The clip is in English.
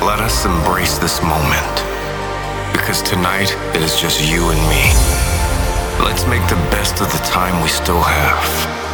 Let us embrace this moment. Because tonight, it is just you and me. Let's make the best of the time we still have.